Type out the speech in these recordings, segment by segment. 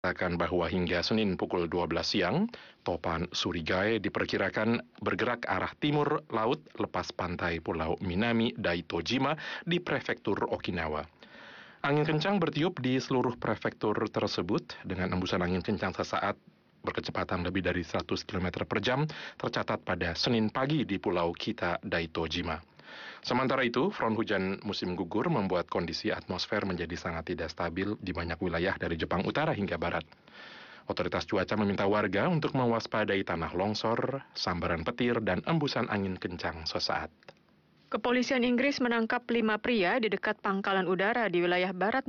Katakan bahwa hingga Senin pukul 12 siang, topan Surigae diperkirakan bergerak arah timur laut lepas pantai Pulau Minami Daitojima di prefektur Okinawa. Angin kencang bertiup di seluruh prefektur tersebut dengan embusan angin kencang sesaat berkecepatan lebih dari 100 km per jam tercatat pada Senin pagi di Pulau Kita Daitojima. Sementara itu, front hujan musim gugur membuat kondisi atmosfer menjadi sangat tidak stabil di banyak wilayah dari Jepang Utara hingga Barat. Otoritas cuaca meminta warga untuk mewaspadai tanah longsor, sambaran petir, dan embusan angin kencang sesaat. Kepolisian Inggris menangkap 5 pria di dekat pangkalan udara di wilayah barat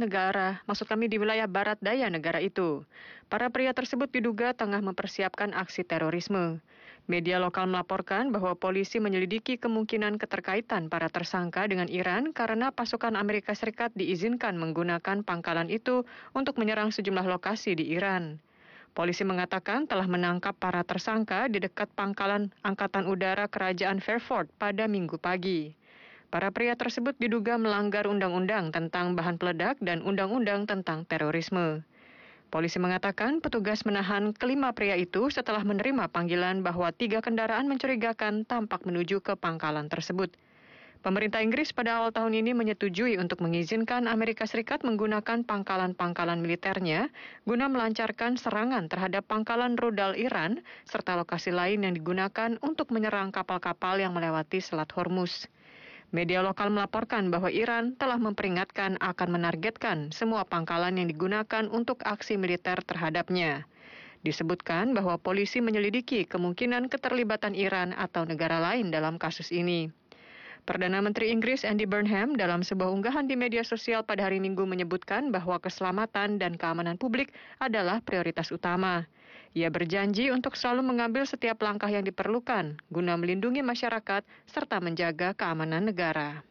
di wilayah barat daya negara itu. Para pria tersebut diduga tengah mempersiapkan aksi terorisme. Media lokal melaporkan bahwa polisi menyelidiki kemungkinan keterkaitan para tersangka dengan Iran karena pasukan Amerika Serikat diizinkan menggunakan pangkalan itu untuk menyerang sejumlah lokasi di Iran. Polisi mengatakan telah menangkap para tersangka di dekat pangkalan Angkatan Udara Kerajaan Fairford pada Minggu pagi. Para pria tersebut diduga melanggar undang-undang tentang bahan peledak dan undang-undang tentang terorisme. Polisi mengatakan petugas menahan kelima pria itu setelah menerima panggilan bahwa 3 kendaraan mencurigakan tampak menuju ke pangkalan tersebut. Pemerintah Inggris pada awal tahun ini menyetujui untuk mengizinkan Amerika Serikat menggunakan pangkalan-pangkalan militernya guna melancarkan serangan terhadap pangkalan rudal Iran serta lokasi lain yang digunakan untuk menyerang kapal-kapal yang melewati Selat Hormuz. Media lokal melaporkan bahwa Iran telah memperingatkan akan menargetkan semua pangkalan yang digunakan untuk aksi militer terhadapnya. Disebutkan bahwa polisi menyelidiki kemungkinan keterlibatan Iran atau negara lain dalam kasus ini. Perdana Menteri Inggris Andy Burnham dalam sebuah unggahan di media sosial pada hari Minggu menyebutkan bahwa keselamatan dan keamanan publik adalah prioritas utama. Ia berjanji untuk selalu mengambil setiap langkah yang diperlukan guna melindungi masyarakat serta menjaga keamanan negara.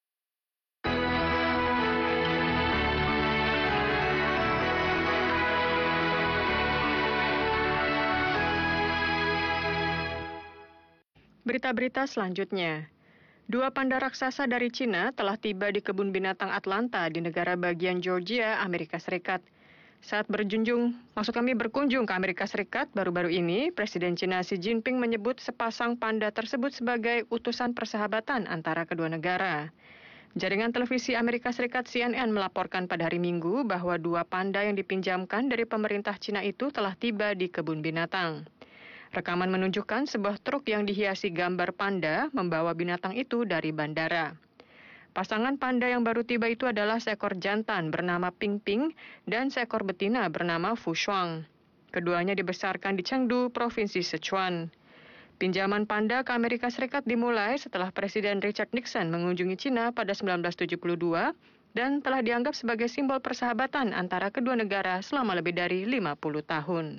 Berita-berita selanjutnya. 2 panda raksasa dari Cina telah tiba di kebun binatang Atlanta di negara bagian Georgia, Amerika Serikat. Saat berkunjung ke Amerika Serikat baru-baru ini, Presiden Cina Xi Jinping menyebut sepasang panda tersebut sebagai utusan persahabatan antara kedua negara. Jaringan televisi Amerika Serikat CNN melaporkan pada hari Minggu bahwa 2 panda yang dipinjamkan dari pemerintah Cina itu telah tiba di kebun binatang. Rekaman menunjukkan sebuah truk yang dihiasi gambar panda membawa binatang itu dari bandara. Pasangan panda yang baru tiba itu adalah seekor jantan bernama Ping Ping dan seekor betina bernama Fu Shuang. Keduanya dibesarkan di Chengdu, Provinsi Sichuan. Pinjaman panda ke Amerika Serikat dimulai setelah Presiden Richard Nixon mengunjungi Cina pada 1972 dan telah dianggap sebagai simbol persahabatan antara kedua negara selama lebih dari 50 tahun.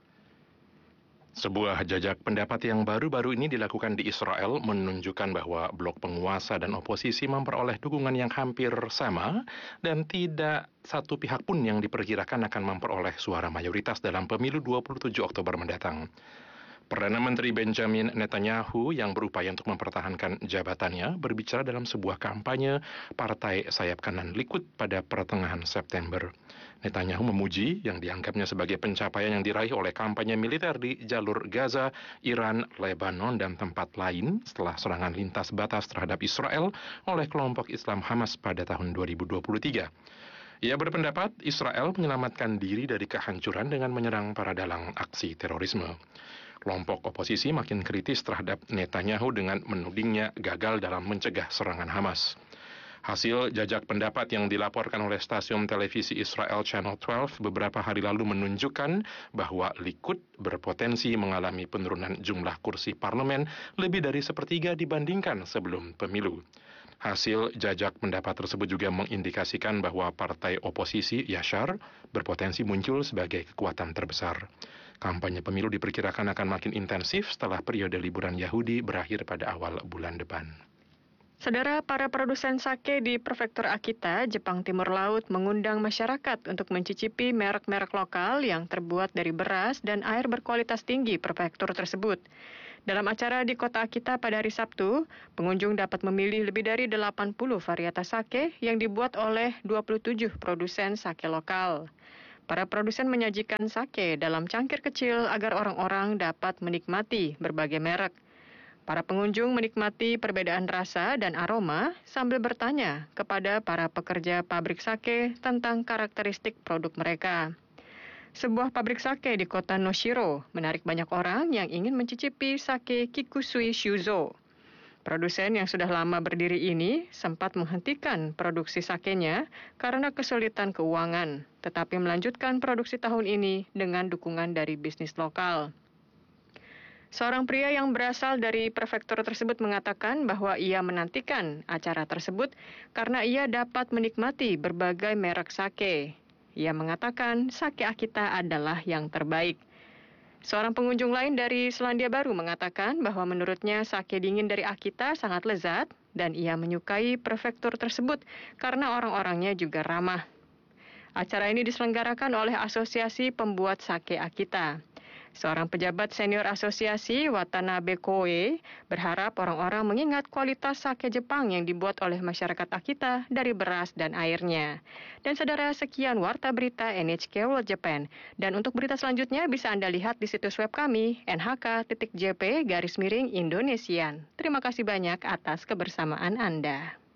Sebuah jajak pendapat yang baru-baru ini dilakukan di Israel menunjukkan bahwa blok penguasa dan oposisi memperoleh dukungan yang hampir sama dan tidak satu pihak pun yang diperkirakan akan memperoleh suara mayoritas dalam pemilu 27 Oktober mendatang. Perdana Menteri Benjamin Netanyahu yang berupaya untuk mempertahankan jabatannya berbicara dalam sebuah kampanye partai sayap kanan Likud pada pertengahan September. Netanyahu memuji yang dianggapnya sebagai pencapaian yang diraih oleh kampanye militer di jalur Gaza, Iran, Lebanon, dan tempat lain setelah serangan lintas batas terhadap Israel oleh kelompok Islam Hamas pada tahun 2023. Ia berpendapat Israel menyelamatkan diri dari kehancuran dengan menyerang para dalang aksi terorisme. Kelompok oposisi makin kritis terhadap Netanyahu dengan menudingnya gagal dalam mencegah serangan Hamas. Hasil jajak pendapat yang dilaporkan oleh stasiun televisi Israel Channel 12 beberapa hari lalu menunjukkan bahwa Likud berpotensi mengalami penurunan jumlah kursi parlemen lebih dari sepertiga dibandingkan sebelum pemilu. Hasil jajak pendapat tersebut juga mengindikasikan bahwa partai oposisi Yashar berpotensi muncul sebagai kekuatan terbesar. Kampanye pemilu diperkirakan akan makin intensif setelah periode liburan Yahudi berakhir pada awal bulan depan. Saudara, para produsen sake di Prefektur Akita, Jepang Timur Laut mengundang masyarakat untuk mencicipi merek-merek lokal yang terbuat dari beras dan air berkualitas tinggi prefektur tersebut. Dalam acara di kota Akita pada hari Sabtu, pengunjung dapat memilih lebih dari 80 varietas sake yang dibuat oleh 27 produsen sake lokal. Para produsen menyajikan sake dalam cangkir kecil agar orang-orang dapat menikmati berbagai merek. Para pengunjung menikmati perbedaan rasa dan aroma sambil bertanya kepada para pekerja pabrik sake tentang karakteristik produk mereka. Sebuah pabrik sake di kota Noshiro menarik banyak orang yang ingin mencicipi sake Kikusui Shuzo. Produsen yang sudah lama berdiri ini sempat menghentikan produksi sakenya karena kesulitan keuangan, tetapi melanjutkan produksi tahun ini dengan dukungan dari bisnis lokal. Seorang pria yang berasal dari prefektur tersebut mengatakan bahwa ia menantikan acara tersebut karena ia dapat menikmati berbagai merek sake. Ia mengatakan sake Akita adalah yang terbaik. Seorang pengunjung lain dari Selandia Baru mengatakan bahwa menurutnya sake dingin dari Akita sangat lezat dan ia menyukai prefektur tersebut karena orang-orangnya juga ramah. Acara ini diselenggarakan oleh Asosiasi Pembuat Sake Akita. Seorang pejabat senior asosiasi, Watanabe Koe, berharap orang-orang mengingat kualitas sake Jepang yang dibuat oleh masyarakat Akita dari beras dan airnya. Dan saudara, sekian Warta Berita NHK World Japan. Dan untuk berita selanjutnya bisa Anda lihat di situs web kami, nhk.jp/Indonesian. Terima kasih banyak atas kebersamaan Anda.